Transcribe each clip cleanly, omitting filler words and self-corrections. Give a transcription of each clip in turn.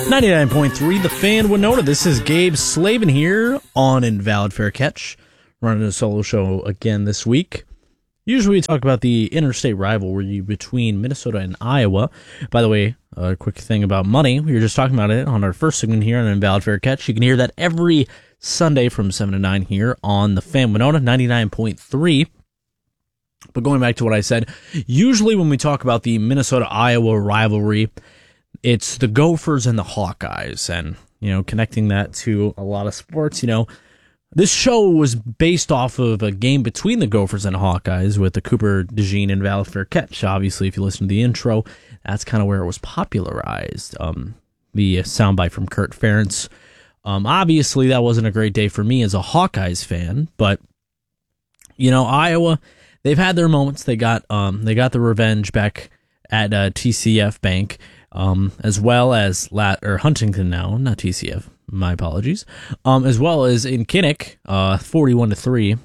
99.3 The Fan Winona. This is Gabe Slavin here on Invalid Fair Catch, running a solo show again this week. Usually we talk about the interstate rivalry between Minnesota and Iowa. By the way, a quick thing about money. We were just talking about it on our first segment here on Invalid Fair Catch. You can hear that every Sunday from 7 to 9 here on The Fan Winona, 99.3. But going back to what I said, usually when we talk about the Minnesota-Iowa rivalry, it's the Gophers and the Hawkeyes, and, connecting that to a lot of sports, this show was based off of a game between the Gophers and Hawkeyes with the Cooper DeJean and Invalid Fair Catch. Obviously, if you listen to the intro, that's kind of where it was popularized. The soundbite from Kurt Ferentz. Obviously, that wasn't a great day for me as a Hawkeyes fan, but, Iowa, they've had their moments. They got the revenge back at TCF Bank. As well as Huntington now, not TCF, my apologies. As well as in Kinnick, 41-3.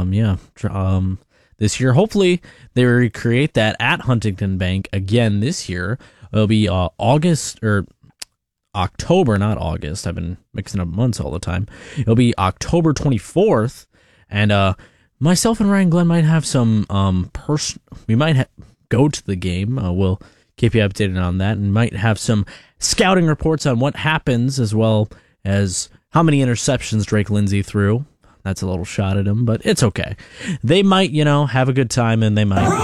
This year, hopefully they recreate that at Huntington Bank again this year. It'll be October, not August. I've been mixing up months all the time. It'll be October 24th, and myself and Ryan Glenn might have some we might go to the game. We'll keep you updated on that, and might have some scouting reports on what happens, as well as how many interceptions Drake Lindsay threw. That's a little shot at him, but it's okay. They might, have a good time, and they might.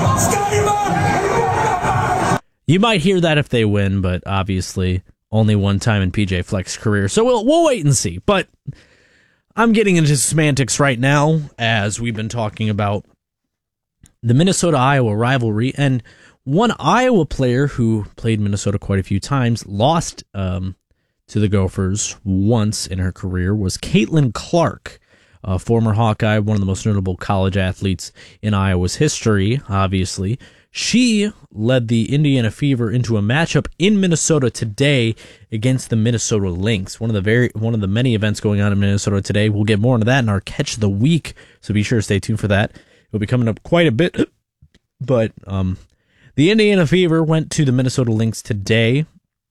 You might hear that if they win, but obviously only one time in PJ Fleck's career, so we'll wait and see. But I'm getting into semantics right now, as we've been talking about the Minnesota-Iowa rivalry, and one Iowa player who played Minnesota quite a few times, lost to the Gophers once in her career, was Caitlin Clark, a former Hawkeye, one of the most notable college athletes in Iowa's history, obviously. She led the Indiana Fever into a matchup in Minnesota today against the Minnesota Lynx. One of the many events going on in Minnesota today. We'll get more into that in our Catch of the Week, so be sure to stay tuned for that. It'll be coming up quite a bit, but the Indiana Fever went to the Minnesota Lynx today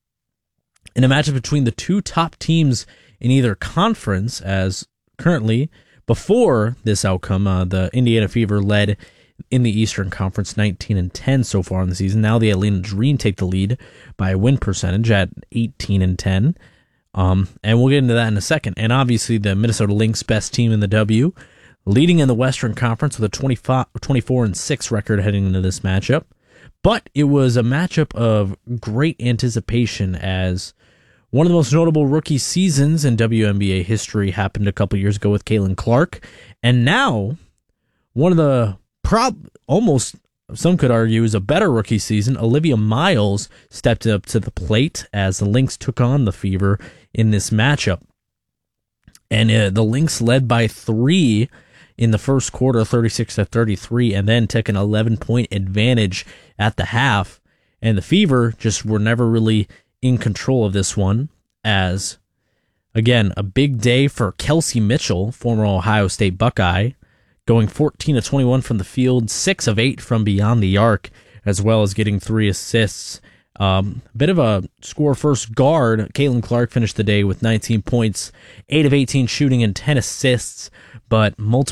in a matchup between the two top teams in either conference, as currently, before this outcome, the Indiana Fever led in the Eastern Conference 19-10 so far in the season. Now the Atlanta Dream take the lead by a win percentage at 18-10. And we'll get into that in a second. And obviously the Minnesota Lynx, best team in the W, leading in the Western Conference with a 24-6 record heading into this matchup. But it was a matchup of great anticipation, as one of the most notable rookie seasons in WNBA history happened a couple years ago with Caitlin Clark. And now, one of the almost, some could argue, is a better rookie season. Olivia Miles stepped up to the plate as the Lynx took on the Fever in this matchup. And the Lynx led by 3 in the first quarter, 36-33, and then took an 11-point advantage at the half. And the Fever just were never really in control of this one, as, again, a big day for Kelsey Mitchell, former Ohio State Buckeye, going 14-21 from the field, 6 of 8 from beyond the arc, as well as getting 3 assists. Bit of a score-first guard. Caitlin Clark finished the day with 19 points, 8 of 18 shooting, and 10 assists, but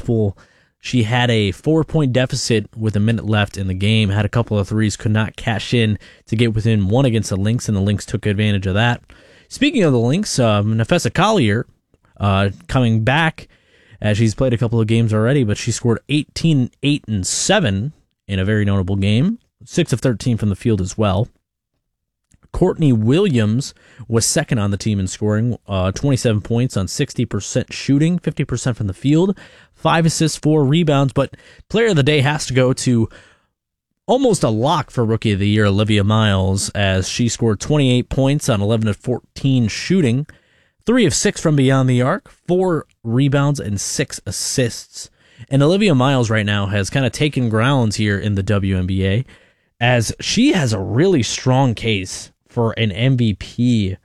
she had a 4-point deficit with a minute left in the game, had a couple of threes, could not cash in to get within 1 against the Lynx, and the Lynx took advantage of that. Speaking of the Lynx, Nafessa Collier coming back, as she's played a couple of games already, but she scored 18, 8, and 7 in a very notable game, 6 of 13 from the field as well. Courtney Williams was second on the team in scoring, 27 points on 60% shooting, 50% from the field, 5 assists, 4 rebounds, but player of the day has to go to almost a lock for Rookie of the Year, Olivia Miles, as she scored 28 points on 11 of 14 shooting, 3 of 6 from beyond the arc, 4 rebounds, and 6 assists. And Olivia Miles right now has kind of taken grounds here in the WNBA, as she has a really strong case for an MVP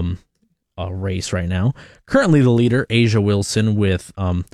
race right now. Currently the leader, Asia Wilson, with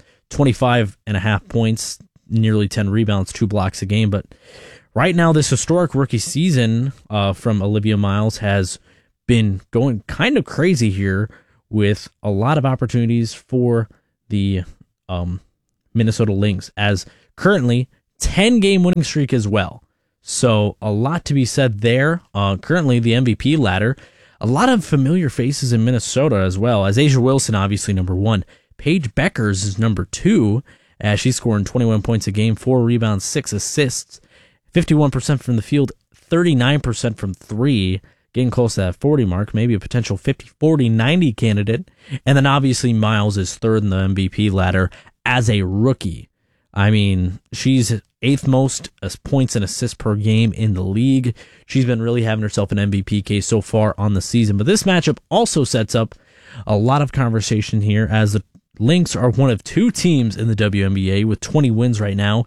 25.5 points, nearly 10 rebounds, 2 blocks a game. But right now, this historic rookie season from Olivia Miles has been going kind of crazy here with a lot of opportunities for the Minnesota Lynx, as currently 10-game winning streak as well. So a lot to be said there. Currently the MVP ladder, a lot of familiar faces in Minnesota as well, as A'ja Wilson obviously number 1. Paige Beckers is number 2, as she's scoring 21 points a game, 4 rebounds, 6 assists, 51% from the field, 39% from 3, getting close to that 40 mark, maybe a potential 50, 40, 90 candidate. And then obviously Miles is 3rd in the MVP ladder as a rookie. I mean, she's 8th most points and assists per game in the league. She's been really having herself an MVP case so far on the season. But this matchup also sets up a lot of conversation here, as the Lynx are one of 2 teams in the WNBA with 20 wins right now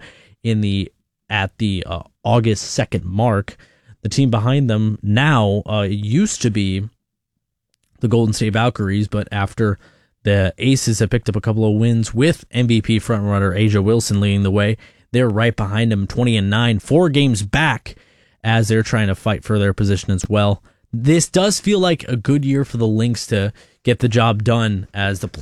at the August 2nd mark. The team behind them now used to be the Golden State Valkyries, but after the Aces have picked up a couple of wins with MVP frontrunner A'ja Wilson leading the way, they're right behind them, 20-9, 4 games back, as they're trying to fight for their position as well. This does feel like a good year for the Lynx to get the job done as the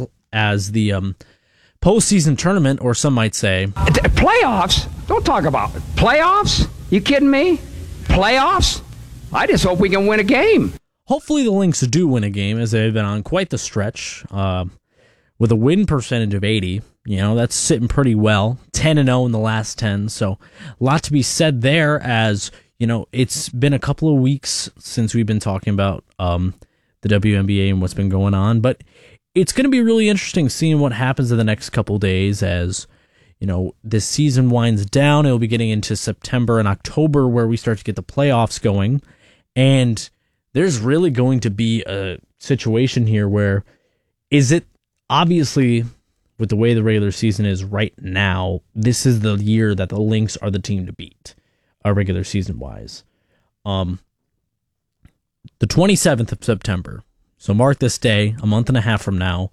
postseason tournament, or some might say playoffs. Don't talk about it. Playoffs. You kidding me? Playoffs? I just hope we can win a game. Hopefully the Lynx do win a game, as they've been on quite the stretch with a win percentage of 80. You know, that's sitting pretty well. 10-0 in the last 10. So a lot to be said there, as, you know, it's been a couple of weeks since we've been talking about the WNBA and what's been going on. But it's going to be really interesting seeing what happens in the next couple days, as, you know, this season winds down. It'll be getting into September and October where we start to get the playoffs going. And there's really going to be a situation here where, is it obviously, with the way the regular season is right now, this is the year that the Lynx are the team to beat, regular season wise. The 27th of September. So mark this day, a month and a half from now.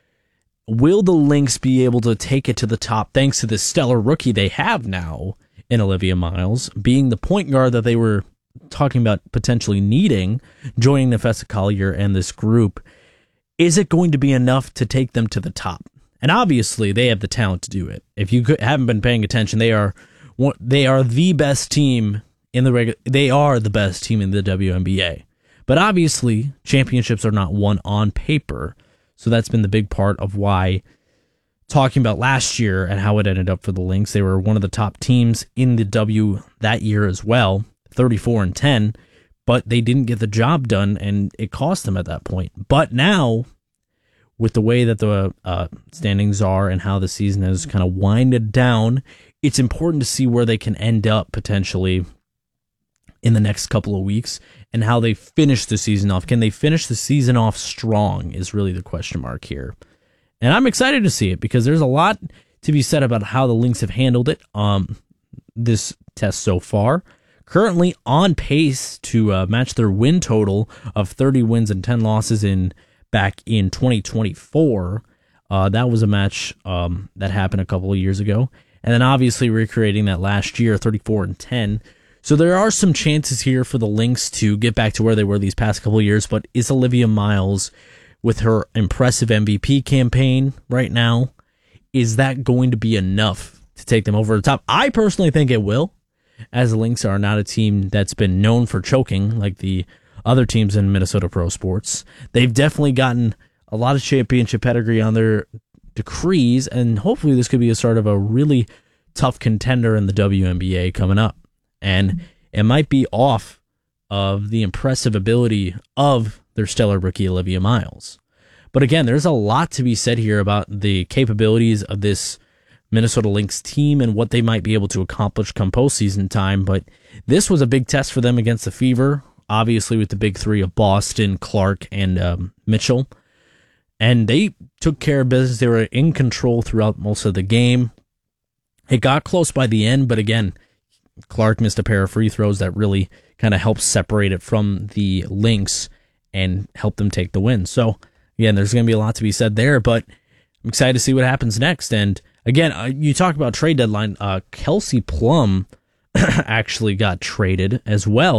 Will the Lynx be able to take it to the top thanks to this stellar rookie they have now in Olivia Miles, being the point guard that they were talking about potentially needing, joining Nafessa Collier and this group? Is it going to be enough to take them to the top? And obviously, they have the talent to do it. If you haven't been paying attention, they are the best team in the They are the best team in the WNBA. But obviously, championships are not won on paper. So that's been the big part of why, talking about last year and how it ended up for the Lynx, they were one of the top teams in the W that year as well, 34-10, but they didn't get the job done, and it cost them at that point. But now, with the way that the standings are and how the season has kind of winded down, it's important to see where they can end up potentially in the next couple of weeks, and how they finish the season off. Can they finish the season off strong is really the question mark here. And I'm excited to see it, because there's a lot to be said about how the Lynx have handled it this test so far. Currently on pace to match their win total of 30 wins and 10 losses back in 2024. That was a match that happened a couple of years ago. And then obviously recreating that last year, 34-10. So there are some chances here for the Lynx to get back to where they were these past couple of years, but is Olivia Miles, with her impressive MVP campaign right now, is that going to be enough to take them over the top? I personally think it will, as the Lynx are not a team that's been known for choking like the other teams in Minnesota Pro Sports. They've definitely gotten a lot of championship pedigree on their decrees, and hopefully this could be a start of a really tough contender in the WNBA coming up. And it might be off of the impressive ability of their stellar rookie Olivia Miles. But again, there's a lot to be said here about the capabilities of this Minnesota Lynx team and what they might be able to accomplish come postseason time. But this was a big test for them against the Fever, obviously with the big three of Boston, Clark, and Mitchell. And they took care of business. They were in control throughout most of the game. It got close by the end, but again, Clark missed a pair of free throws that really kind of helped separate it from the Lynx and help them take the win. So, again, there's going to be a lot to be said there, but I'm excited to see what happens next. And, again, you talk about trade deadline. Kelsey Plum actually got traded as well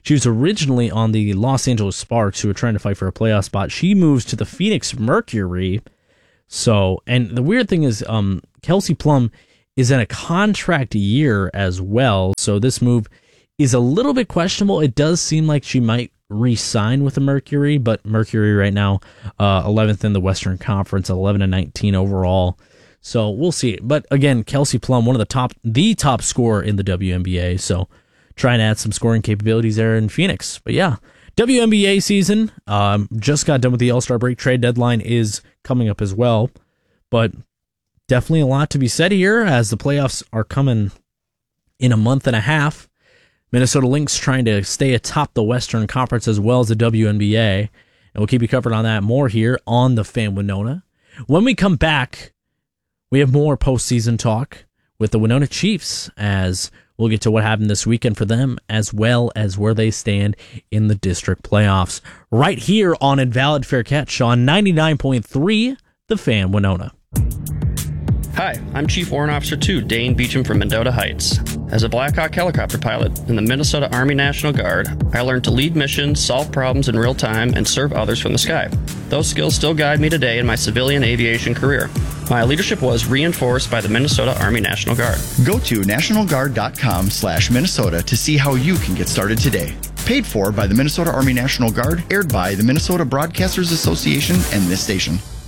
She was originally on the Los Angeles Sparks, who were trying to fight for a playoff spot. She moves to the Phoenix Mercury. So, and the weird thing is, Kelsey Plum is in a contract year as well. So this move is a little bit questionable. It does seem like she might re-sign with the Mercury, but Mercury right now, 11th in the Western Conference, 11-19 overall. So we'll see. But again, Kelsey Plum, one of the top scorer in the WNBA. So trying to add some scoring capabilities there in Phoenix. But yeah, WNBA season just got done with the All-Star break. Trade deadline is coming up as well. But definitely a lot to be said here as the playoffs are coming in a month and a half. Minnesota Lynx trying to stay atop the Western Conference as well as the WNBA. And we'll keep you covered on that more here on the Fan Winona. When we come back, we have more postseason talk with the Winona Chiefs as we'll get to what happened this weekend for them as well as where they stand in the district playoffs. Right here on Invalid Fair Catch on 99.3, the Fan Winona. Hi, I'm Chief Warrant Officer 2, Dane Beecham from Mendota Heights. As a Black Hawk helicopter pilot in the Minnesota Army National Guard, I learned to lead missions, solve problems in real time, and serve others from the sky. Those skills still guide me today in my civilian aviation career. My leadership was reinforced by the Minnesota Army National Guard. Go to nationalguard.com/Minnesota to see how you can get started today. Paid for by the Minnesota Army National Guard, aired by the Minnesota Broadcasters Association and this station.